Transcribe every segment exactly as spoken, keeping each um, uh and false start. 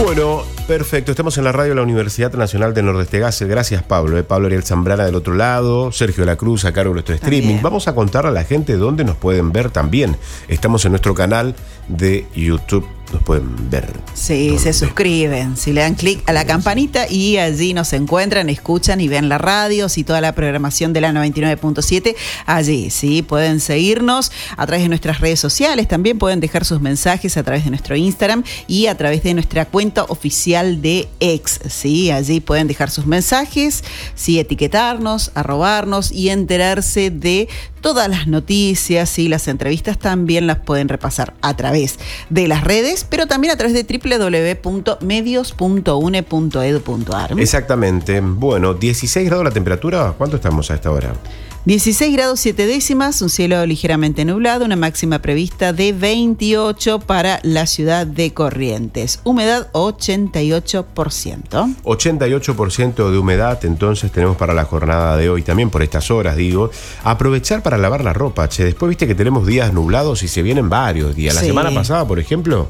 Bueno, perfecto. Estamos en la radio de la Universidad Nacional del Nordeste. Gracias, Pablo. ¿eh? Pablo Ariel Zambrana del otro lado, Sergio de la Cruz a cargo de nuestro streaming. También. Vamos a contar a la gente dónde nos pueden ver también. Estamos en nuestro canal de YouTube. Nos pueden ver. Sí, ¿dónde? Se suscriben, si le dan clic a la campanita y allí nos encuentran, escuchan y ven la radio y toda la programación de la noventa y nueve punto siete. Allí, sí, pueden seguirnos a través de nuestras redes sociales, también pueden dejar sus mensajes a través de nuestro Instagram y a través de nuestra cuenta oficial de X, sí, allí pueden dejar sus mensajes, sí, etiquetarnos, arrobarnos y enterarse de todas las noticias y las entrevistas también las pueden repasar a través de las redes, pero también a través de doble u doble u doble u punto medios punto u n e punto e d u punto a r. Exactamente. Bueno, dieciséis grados la temperatura. ¿Cuánto estamos a esta hora? dieciséis grados siete décimas, un cielo ligeramente nublado, una máxima prevista de veintiocho para la ciudad de Corrientes. Humedad ochenta y ocho por ciento. ochenta y ocho por ciento de humedad, entonces tenemos para la jornada de hoy, también por estas horas, digo, aprovechar para lavar la ropa, che. Después viste que tenemos días nublados y se vienen varios días. La Sí. semana pasada, por ejemplo...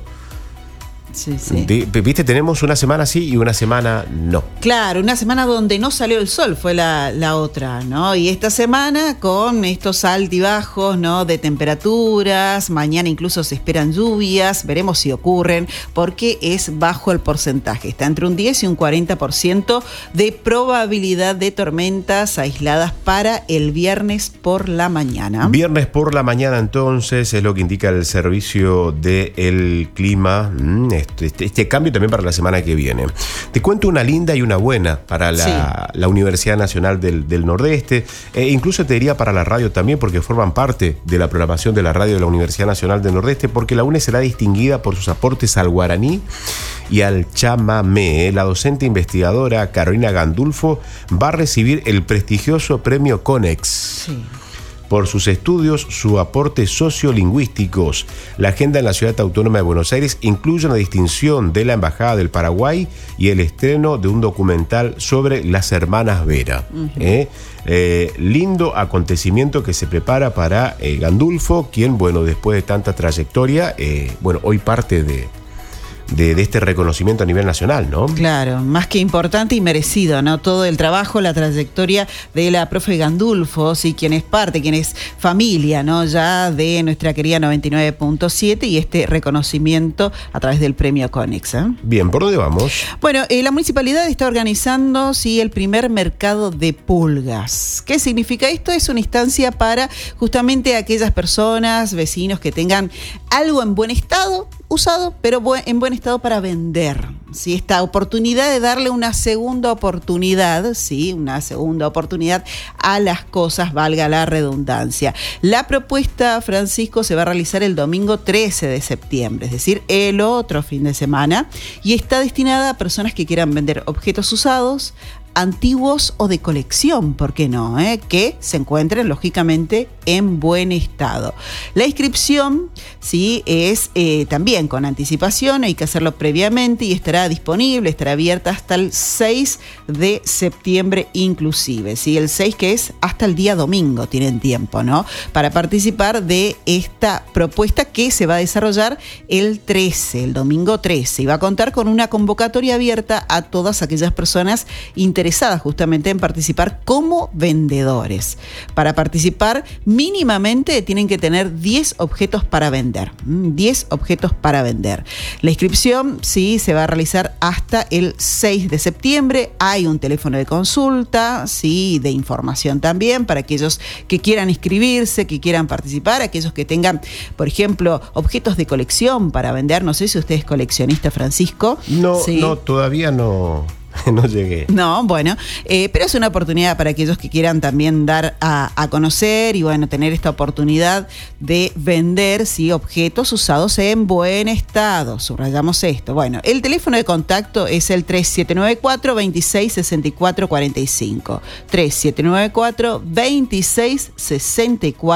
Sí, sí. Viste, tenemos una semana sí y una semana no. Claro, una semana donde no salió el sol fue la, la otra, ¿no? Y esta semana con estos altibajos, ¿no? De temperaturas, mañana incluso se esperan lluvias, veremos si ocurren, porque es bajo el porcentaje, está entre un diez y un cuarenta por ciento de probabilidad de tormentas aisladas para el viernes por la mañana. Viernes por la mañana entonces es lo que indica el servicio del clima. Mm, Este, este cambio también para la semana que viene. Te cuento una linda y una buena para la, sí. la Universidad Nacional del, del Nordeste, e incluso te diría para la radio también, porque forman parte de la programación de la radio de la Universidad Nacional del Nordeste, porque la U N E será distinguida por sus aportes al guaraní y al chamamé. La docente investigadora Carolina Gandulfo va a recibir el prestigioso premio CONEX. Sí. Por sus estudios, sus aportes sociolingüísticos. La agenda en la Ciudad Autónoma de Buenos Aires incluye una distinción de la Embajada del Paraguay y el estreno de un documental sobre las hermanas Vera. Uh-huh. ¿Eh? Eh, lindo acontecimiento que se prepara para eh, Gandulfo, quien, bueno, después de tanta trayectoria, eh, bueno, hoy parte de... De, de este reconocimiento a nivel nacional, ¿no? Claro, más que importante y merecido, ¿no? Todo el trabajo, la trayectoria de la profe Gandulfo, sí, quien es parte, quien es familia, ¿no? Ya de nuestra querida noventa y nueve punto siete y este reconocimiento a través del premio CONEX, ¿eh? Bien, ¿por dónde vamos? Bueno, eh, la municipalidad está organizando, sí, el primer mercado de pulgas. ¿Qué significa esto? Es una instancia para justamente aquellas personas, vecinos que tengan algo en buen estado, usado, pero en buen estado para vender. ¿Sí? Esta oportunidad de darle una segunda oportunidad, ¿sí? Una segunda oportunidad a las cosas, valga la redundancia. La propuesta, Francisco, se va a realizar el domingo trece de septiembre, es decir, el otro fin de semana, y está destinada a personas que quieran vender objetos usados, antiguos o de colección, ¿por qué no? ¿Eh? Que se encuentren, lógicamente, en buen estado. La inscripción, sí, es eh, también con anticipación, hay que hacerlo previamente y estará disponible, estará abierta hasta el seis de septiembre inclusive, ¿sí? El seis, que es hasta el día domingo, tienen tiempo, ¿no? Para participar de esta propuesta que se va a desarrollar el trece, el domingo trece, y va a contar con una convocatoria abierta a todas aquellas personas interesadas interesadas justamente en participar como vendedores. Para participar, mínimamente tienen que tener diez objetos para vender. diez objetos para vender. La inscripción, sí, se va a realizar hasta el seis de septiembre. Hay un teléfono de consulta, sí, de información también para aquellos que quieran inscribirse, que quieran participar, aquellos que tengan, por ejemplo, objetos de colección para vender. No sé si usted es coleccionista, Francisco. No, ¿sí? no, todavía no. No llegué. No, bueno, eh, pero es una oportunidad para aquellos que quieran también dar a, a conocer y bueno, tener esta oportunidad de vender, sí, objetos usados en buen estado. Subrayamos esto. Bueno, el teléfono de contacto es el tres siete nueve cuatro, veintiséis, sesenta y cuatro cuarenta y cinco. tres siete nueve cuatro, veintiséis, sesenta y cuatro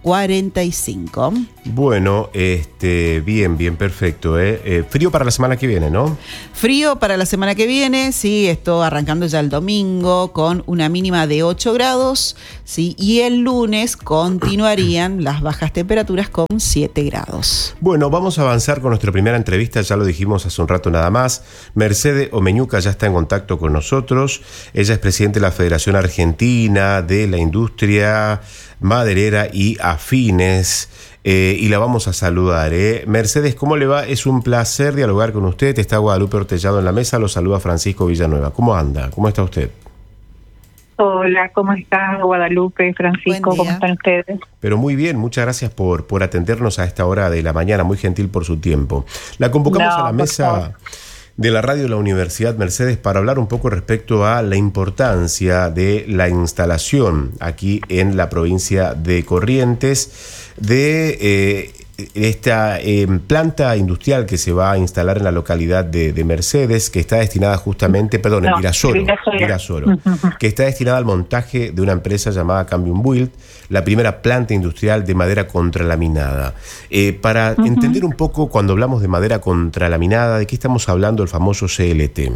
cuarenta y cinco. Bueno, este, bien, bien, perfecto. ¿eh? Eh, frío para la semana que viene, ¿no? Frío para la semana que viene, sí, esto arrancando ya el domingo con una mínima de ocho grados, sí, y el lunes continuarían las bajas temperaturas con siete grados. Bueno, vamos a avanzar con nuestra primera entrevista, ya lo dijimos hace un rato nada más. Mercedes Omeñuca ya está en contacto con nosotros. Ella es presidente de la Federación Argentina de la Industria Maderera y Afines, eh, y la vamos a saludar. ¿eh? Mercedes, ¿cómo le va? Es un placer dialogar con usted. Está Guadalupe Ortellado en la mesa, lo saluda Francisco Villanueva. ¿Cómo anda? ¿Cómo está usted? Hola, ¿cómo está Guadalupe, Francisco? ¿Cómo están ustedes? Pero muy bien, muchas gracias por, por atendernos a esta hora de la mañana, muy gentil por su tiempo. La convocamos no, a la mesa favor. de la radio de la Universidad Mercedes para hablar un poco respecto a la importancia de la instalación aquí en la provincia de Corrientes de eh, esta eh, planta industrial que se va a instalar en la localidad de, de Mercedes, que está destinada justamente, perdón, no, en Virasoro, Virasoro que está destinada al montaje de una empresa llamada Cambium Build, la primera planta industrial de madera contralaminada. Eh, para uh-huh. entender un poco, cuando hablamos de madera contralaminada, ¿de qué estamos hablando el famoso C L T?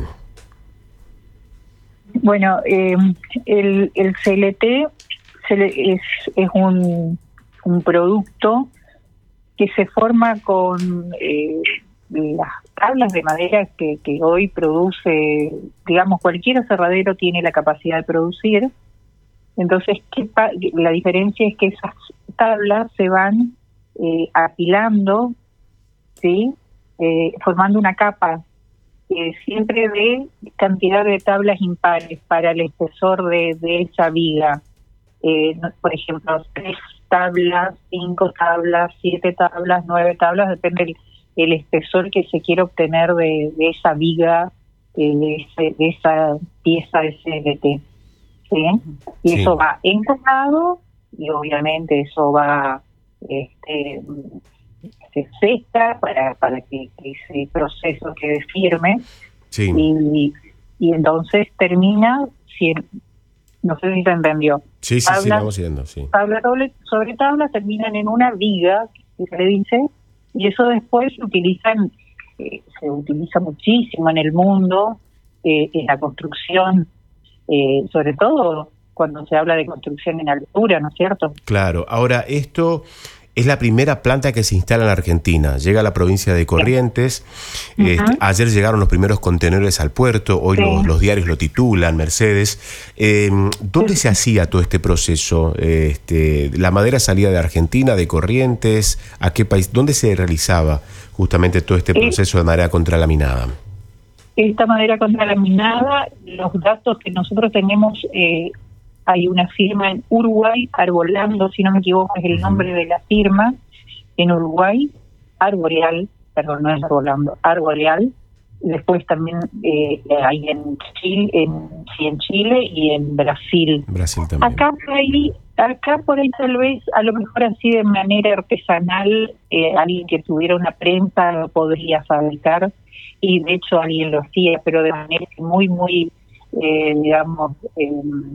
Bueno, eh, el, el C L T es, es un, un producto que se forma con eh, las tablas de madera que, que hoy produce, digamos, cualquier aserradero tiene la capacidad de producir. Entonces, ¿qué pa- la diferencia es que esas tablas se van eh, apilando, ¿sí? Eh, formando una capa eh, siempre de cantidad de tablas impares para el espesor de, de esa viga. Eh, por ejemplo, tres tablas, cinco tablas, siete tablas, nueve tablas, depende del el espesor que se quiere obtener de, de esa viga, eh, de, ese, de esa pieza de C L T. ¿Sí? Y sí. Eso va encajado y obviamente eso va, este, se seca para, para que, que ese proceso quede firme. Sí. Y, y entonces termina, si, no sé si se entendió. Sí, sí, tablas, sí, vamos yendo, sí. Tabla doble, sobre tablas terminan en una viga, que se le dice, y eso después se utilizan, eh, se utiliza muchísimo en el mundo, eh, en la construcción, eh, sobre todo cuando se habla de construcción en altura, ¿no es cierto? Claro. Ahora, esto es la primera planta que se instala en Argentina. Llega a la provincia de Corrientes. Sí. Uh-huh. Este, ayer llegaron los primeros contenedores al puerto. Hoy sí. los, los diarios lo titulan, Mercedes. Eh, ¿Dónde sí. se hacía todo este proceso? Este, ¿La madera salía de Argentina, de Corrientes? ¿A qué país? ¿Dónde se realizaba justamente todo este proceso de madera contralaminada? Esta madera contralaminada, los datos que nosotros tenemos... Eh, hay una firma en Uruguay, Arbolando, si no me equivoco, es el nombre de la firma, en Uruguay, Arboreal, perdón, no es Arbolando, Arboreal. Después también eh, hay en Chile, en, sí, en Chile y en Brasil. Brasil también. Acá por ahí, acá por ahí tal vez, a lo mejor así de manera artesanal, eh, alguien que tuviera una prensa lo podría fabricar, y de hecho alguien lo hacía, pero de manera muy, muy, eh, digamos... Eh,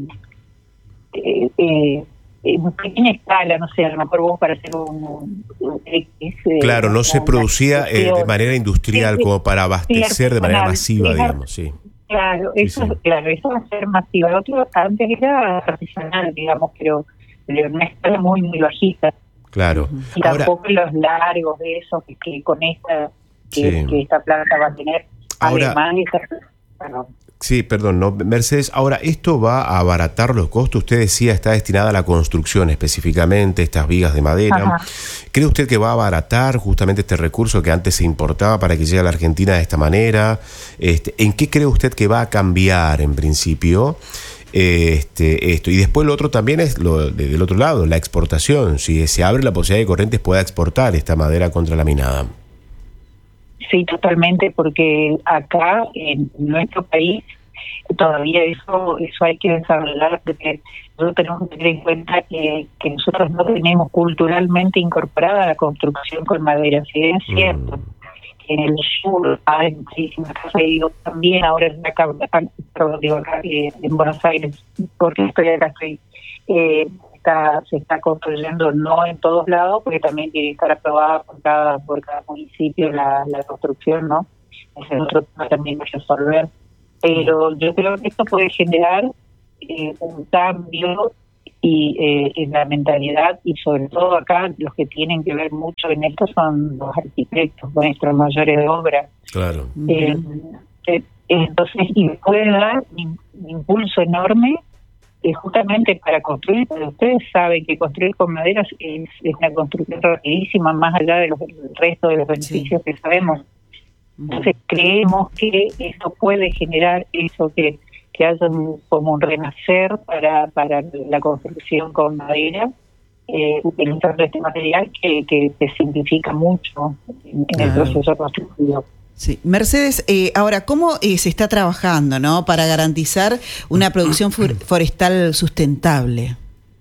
Eh, eh, en pequeña escala, no sé, a lo mejor vos para hacer un... un ese, claro, no se producía eh, de manera industrial sí, como para abastecer sí, de manera masiva, sí, digamos, sí. Claro, eso, sí, sí. claro, eso va a ser masiva. El otro antes era artesanal, digamos, pero de una escala muy, muy bajita. Claro. Y Ahora, tampoco los largos de eso que, que con esta que, sí. que esta planta va a tener. Ahora, además, esta, bueno, Sí, perdón, no, Mercedes, ahora, ¿esto va a abaratar los costos? Usted decía, está destinada a la construcción específicamente, estas vigas de madera. Ajá. ¿Cree usted que va a abaratar justamente este recurso que antes se importaba para que llegue a la Argentina de esta manera? Este, ¿En qué cree usted que va a cambiar en principio este, esto? Y después lo otro también es, lo de, del otro lado, la exportación. Si se abre la posibilidad de que Corrientes pueda exportar esta madera contralaminada. Sí, totalmente, porque acá en nuestro país todavía eso eso hay que desarrollar, porque nosotros tenemos que tener en cuenta que, que nosotros no tenemos culturalmente incorporada la construcción con madera. Si bien es cierto mm. que en el sur hay muchísimas casas, y digo también ahora en acá, perdón, digo acá eh, en Buenos Aires, porque estoy acá, estoy, eh, está se está construyendo, no en todos lados, porque también tiene que estar aprobada por cada por cada municipio la, la construcción, ¿no? Ese es otro tema también que resolver. Pero yo creo que esto puede generar eh, un cambio y eh, en la mentalidad, y sobre todo acá los que tienen que ver mucho en esto son los arquitectos, nuestros mayores de obra. Claro. Eh, eh, entonces, y puede dar un impulso enorme eh, justamente para construir, pero ustedes saben que construir con maderas es, es una construcción rapidísima, más allá de los, del resto de los beneficios sí. que sabemos. Entonces creemos que esto puede generar eso, que que haya un, como un renacer para para la construcción con madera, eh, utilizando este material que, que, que simplifica mucho en, en el proceso constructivo. Sí. Mercedes, eh, ahora, ¿cómo eh, se está trabajando, ¿no?, para garantizar una producción for- forestal sustentable?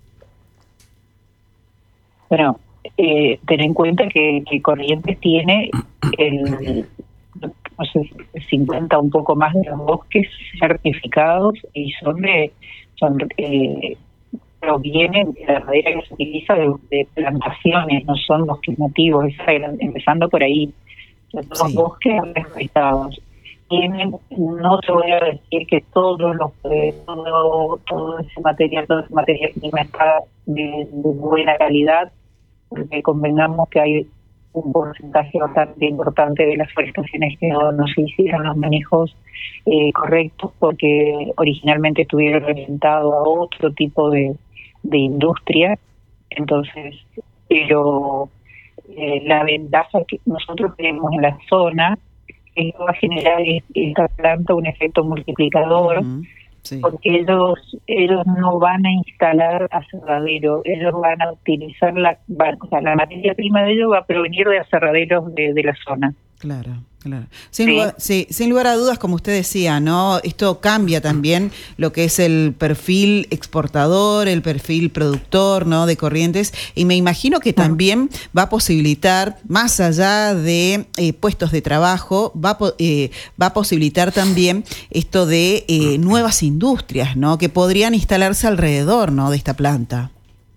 Bueno, eh, ten en cuenta que, que Corrientes tiene el... no sé, cincuenta un poco más de los bosques certificados y son de son eh, provienen de la madera que se utiliza de, de plantaciones, no son bosques nativos, empezando por ahí. Los sí. bosques respetados tienen, no te voy a decir que todos los eh, todo todo ese material todo ese material prima está de, de buena calidad, porque convengamos que hay un porcentaje bastante importante de las forestaciones que no, no se hicieron los manejos eh, correctos, porque originalmente estuvieron orientados a otro tipo de, de industria. Entonces, pero eh, la ventaja que nosotros tenemos en la zona es que va a generar esta planta un efecto multiplicador. Uh-huh. Sí. Porque ellos ellos no van a instalar aserraderos, ellos van a utilizar la, van, o sea, la materia prima de ellos va a provenir de aserraderos de, de la zona. Claro, claro. Sin, sí. lugar, sí, sin lugar a dudas, como usted decía, ¿no? Esto cambia también lo que es el perfil exportador, el perfil productor, ¿no?, de Corrientes, y me imagino que también va a posibilitar, más allá de eh, puestos de trabajo, va a, eh, va a posibilitar también esto de eh, nuevas industrias, ¿no?, que podrían instalarse alrededor, ¿no?, de esta planta.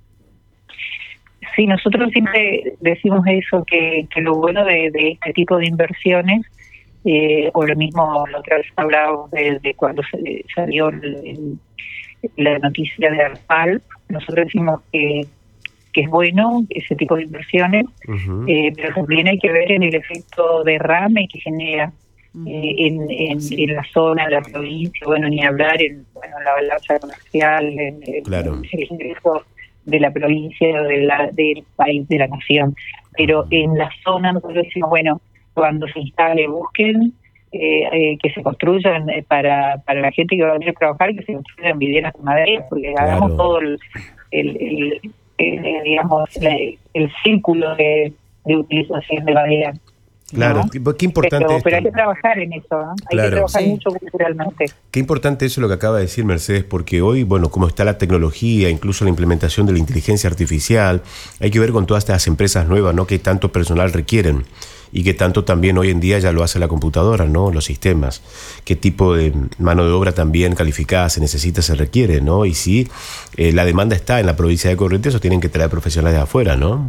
Sí, nosotros siempre decimos eso, que, que lo bueno de, de este tipo de inversiones, eh, o lo mismo, la otra vez hablábamos de, de cuando se, salió el, el, la noticia de Arpal, nosotros decimos que, que es bueno ese tipo de inversiones, uh-huh. eh, pero también hay que ver en el efecto derrame que genera uh-huh. eh, en, en, sí. en la zona, en la provincia, bueno, ni hablar en, bueno, en la balanza comercial, en, claro. en el ingreso de la provincia, de la, del país, de la nación. Pero en la zona nosotros decimos, bueno, cuando se instale, busquen eh, eh, que se construyan eh, para para la gente que va a venir a trabajar, que se construyan viviendas de madera, porque claro. hagamos todo el, el, el, el, el digamos, la, el círculo de, de utilización de madera. Claro, ¿no? Qué importante pero, esto. pero hay que trabajar en eso, ¿no? Hay claro. que trabajar sí. mucho culturalmente. Qué importante eso lo que acaba de decir Mercedes, porque hoy, bueno, como está la tecnología, incluso la implementación de la inteligencia artificial, hay que ver con todas estas empresas nuevas, ¿no?, que tanto personal requieren y que tanto también hoy en día ya lo hace la computadora, ¿no?, los sistemas. Qué tipo de mano de obra también calificada se necesita, se requiere, ¿no? Y si eh, la demanda está en la provincia de Corrientes, o tienen que traer profesionales de afuera, ¿no?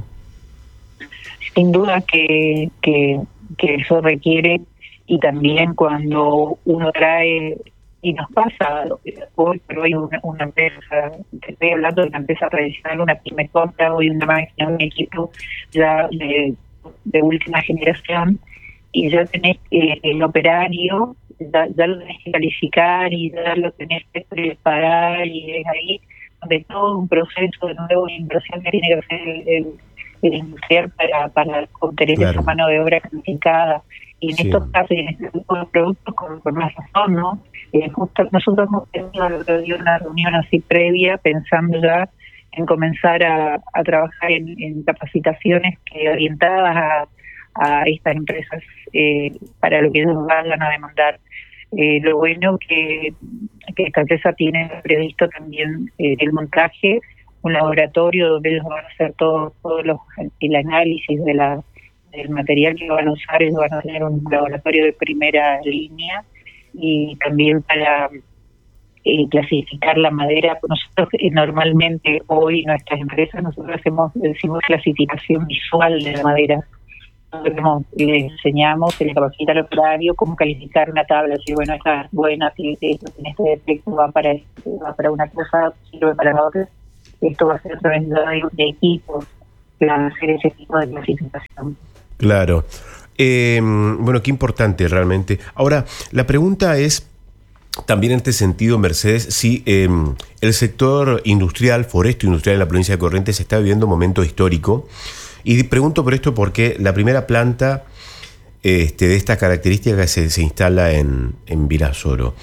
Sin duda que, que, que eso requiere, y también cuando uno trae, y nos pasa hoy, pero hoy una, una empresa, estoy hablando de una empresa tradicional, una pyme compra hoy una máquina, un equipo ya de, de última generación, y ya tenés eh, el operario, ya, ya lo tenés que calificar y ya lo tenés que preparar, y es ahí donde todo un proceso de nuevo de inversión que tiene que hacer el, el el industrial para, para obtener claro. esa mano de obra calificada. Y en sí. estos casos y en este tipo de productos, con, con más razón, ¿no? Eh, justo nosotros hemos tenido el otro día una reunión así previa, pensando ya en comenzar a, a trabajar en, en capacitaciones que orientadas a, a estas empresas eh, para lo que ellos vayan a demandar. Eh, lo bueno que, que esta empresa tiene previsto también eh, el montaje, un laboratorio donde ellos van a hacer todo, todos los el análisis de la del material que van a usar. Ellos van a tener un laboratorio de primera línea, y también para eh, clasificar la madera. Nosotros eh, normalmente hoy nuestras empresas nosotros hacemos decimos clasificación visual de la madera. Nosotros le enseñamos, se le capacita al operario cómo calificar una tabla, si bueno, esta es buena, si esto tiene este defecto, va para este, va para una cosa, sirve para la otra. Esto va a ser a través de, de equipos que van a hacer ese tipo de clasificación. Claro. Eh, bueno, qué importante realmente. Ahora, la pregunta es, también en este sentido, Mercedes, si eh, el sector industrial, foresto industrial en la provincia de Corrientes está viviendo un momento histórico. Y pregunto por esto porque la primera planta este, de estas características se, se instala en, en Virasoro.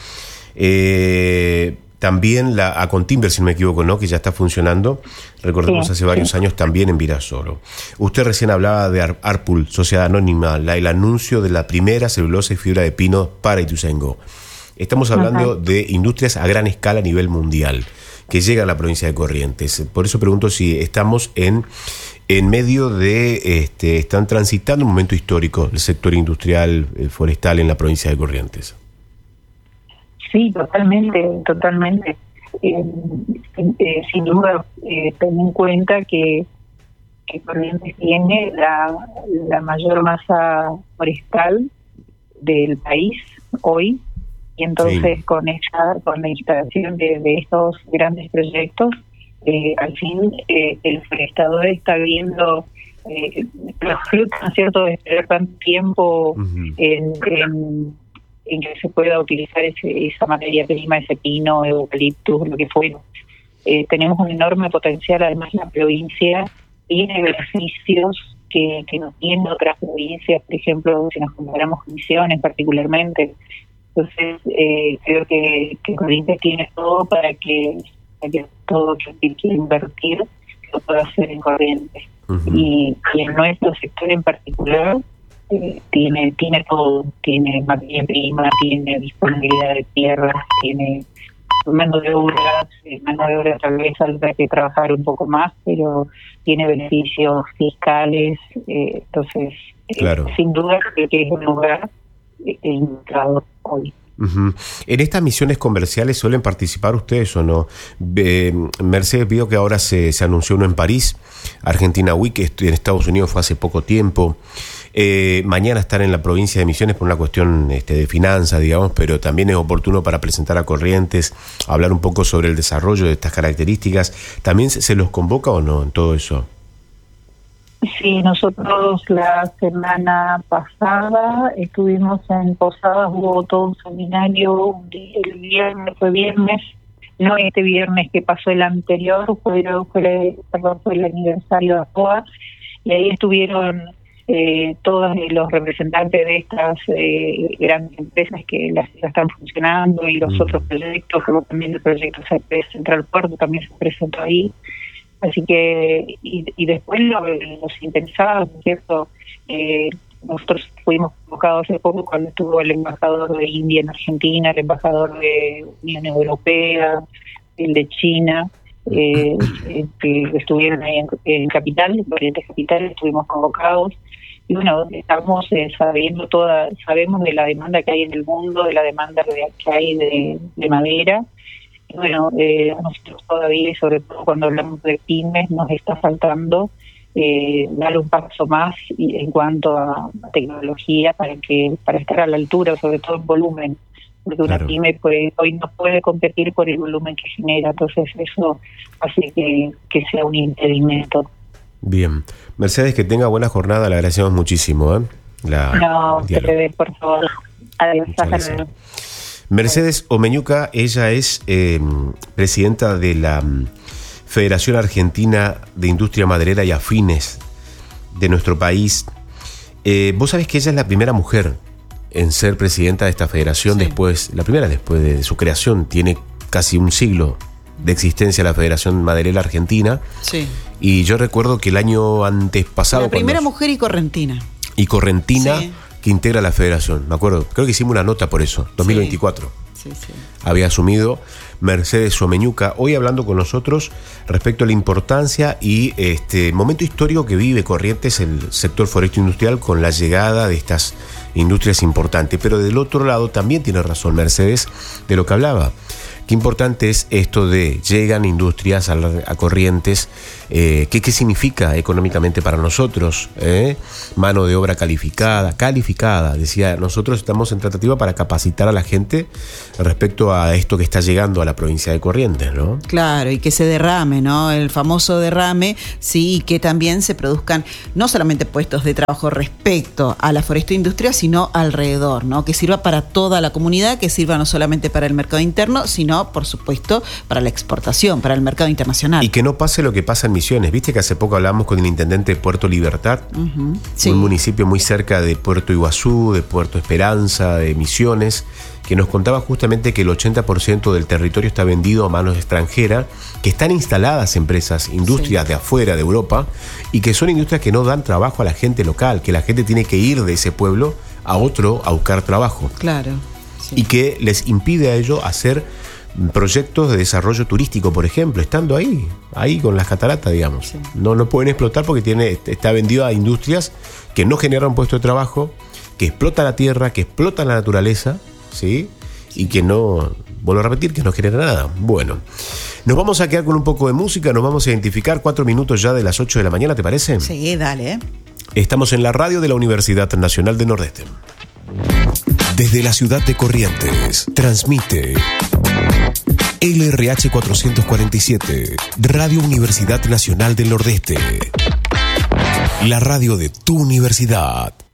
Eh, también la Acontimber, si no me equivoco, ¿no? Que ya está funcionando. Recordemos sí, hace varios sí. años también en Virasoro. Usted recién hablaba de Ar- Arpul, Sociedad Anónima, la, el anuncio de la primera celulosa y fibra de pino para Ituzaingó. Estamos hablando Ajá. de industrias a gran escala a nivel mundial que llegan a la provincia de Corrientes. Por eso pregunto si estamos en, en medio de, este, están transitando un momento histórico el sector industrial eh, forestal en la provincia de Corrientes. Sí, totalmente, totalmente. Eh, eh, sin duda, eh, ten en cuenta que, que Corrientes tiene la, la mayor masa forestal del país hoy. Y entonces sí. con esa, con la instalación de, de estos grandes proyectos, eh, al fin eh, el forestador está viendo eh, los frutos, ¿no es cierto?, de esperar tanto tiempo uh-huh. en, en, en que se pueda utilizar ese, esa materia prima, ese pino, eucaliptus, lo que fuera. Eh, tenemos un enorme potencial, además la provincia tiene beneficios que, que no tienen otras provincias, por ejemplo, si nos comparamos con Misiones particularmente. Entonces, eh, creo que, que Corrientes tiene todo para que, para que todo lo que quiere invertir lo pueda hacer en Corrientes. Uh-huh. Y, y en nuestro sector en particular, eh, tiene tiene todo. Tiene materia prima, tiene disponibilidad de tierras, tiene mano de obra, mano de obra tal vez habrá que trabajar un poco más, pero tiene beneficios fiscales. Eh, entonces, claro. eh, sin duda, creo que es un lugar indicado hoy. Uh-huh. ¿En estas misiones comerciales suelen participar ustedes o no? Eh, Mercedes, vio que ahora se, se anunció uno en París, Argentina Week, que en Estados Unidos fue hace poco tiempo. Eh, mañana están en la provincia de Misiones por una cuestión este, de finanzas, digamos, pero también es oportuno para presentar a Corrientes, hablar un poco sobre el desarrollo de estas características. ¿También se, se los convoca o no en todo eso? Sí, nosotros la semana pasada estuvimos en Posadas, hubo todo un seminario, el viernes, fue viernes, no este viernes que pasó el anterior, fue, fue, perdón, fue el aniversario de A P O A, y ahí estuvieron eh, todos los representantes de estas eh, grandes empresas que las, las están funcionando y los mm. otros proyectos, como también el proyecto Central Puerto también se presentó ahí. Así que, y, y después lo, los interesados, ¿cierto? Eh, nosotros fuimos convocados hace poco cuando estuvo el embajador de India en Argentina, el embajador de Unión Europea, el de China, eh, eh, que estuvieron ahí en, en Capital, en Corrientes Capital, estuvimos convocados. Y bueno, estamos eh, sabiendo toda, sabemos de la demanda que hay en el mundo, de la demanda de, que hay de, de madera. Bueno, eh, a nosotros todavía, y sobre todo cuando hablamos de pymes, nos está faltando eh, dar un paso más y, en cuanto a, a tecnología para que para estar a la altura, sobre todo en volumen, porque una claro. pyme pues, hoy no puede competir por el volumen que genera, entonces eso hace que, que sea un impedimento. Bien. Mercedes, que tenga buena jornada, le agradecemos muchísimo. ¿eh? La, no, te ve, por favor. Adiós, hasta luego. Mercedes Omeñuca, ella es eh, presidenta de la Federación Argentina de Industria Maderera y Afines de nuestro país. Eh, vos sabés que ella es la primera mujer en ser presidenta de esta federación, sí. después, la primera después de su creación, tiene casi un siglo de existencia la Federación Maderera Argentina. Sí. Y yo recuerdo que el año antes pasado... La primera cuando, mujer y correntina. Y correntina... Sí. que integra la federación, me acuerdo, creo que hicimos una nota por eso, dos mil veinticuatro. Sí, sí, sí. Había asumido Mercedes Omeñuca, hoy hablando con nosotros respecto a la importancia y este momento histórico que vive Corrientes el sector foresto industrial con la llegada de estas industrias importantes. Pero del otro lado también tiene razón Mercedes de lo que hablaba, qué importante es esto de llegan industrias a, la, a Corrientes. Eh, ¿qué, ¿Qué significa económicamente para nosotros? ¿Eh? Mano de obra calificada, calificada. Decía, nosotros estamos en tratativa para capacitar a la gente respecto a esto que está llegando a la provincia de Corrientes, ¿no? Claro, y que se derrame, ¿no? El famoso derrame, sí, y que también se produzcan no solamente puestos de trabajo respecto a la forestoindustria, sino alrededor, ¿no? Que sirva para toda la comunidad, que sirva no solamente para el mercado interno, sino, por supuesto, para la exportación, para el mercado internacional. Y que no pase lo que pasa en Misiones. Viste que hace poco hablamos con el intendente de Puerto Libertad, uh-huh. sí. un municipio muy cerca de Puerto Iguazú, de Puerto Esperanza, de Misiones, que nos contaba justamente que el ochenta por ciento del territorio está vendido a manos extranjeras, que están instaladas empresas, industrias sí. de afuera, de Europa, y que son industrias que no dan trabajo a la gente local, que la gente tiene que ir de ese pueblo a otro a buscar trabajo. Claro. Sí. Y que les impide a ellos hacer proyectos de desarrollo turístico, por ejemplo, estando ahí, ahí con las cataratas, digamos. Sí. No lo pueden explotar porque tiene, está vendido a industrias que no generan puestos de trabajo, que explotan la tierra, que explotan la naturaleza, ¿sí? Y que no, vuelvo a repetir, que no genera nada. Bueno, nos vamos a quedar con un poco de música, nos vamos a identificar cuatro minutos ya de las ocho de la mañana, ¿te parece? Sí, dale. Estamos en la radio de la Universidad Nacional del Nordeste. Desde la ciudad de Corrientes, transmite L R H cuatrocientos cuarenta y siete, Radio Universidad Nacional del Nordeste. La radio de tu universidad.